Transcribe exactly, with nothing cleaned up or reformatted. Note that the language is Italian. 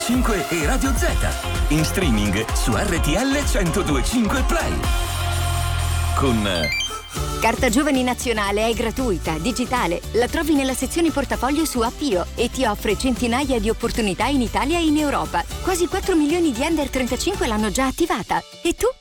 cinque e Radio Z. In streaming su R T L centodue e cinque Play. Con Carta Giovani Nazionale è gratuita, digitale. La trovi nella sezione portafoglio su Appio e ti offre centinaia di opportunità in Italia e in Europa. Quasi quattro milioni di under trentacinque l'hanno già attivata. E tu?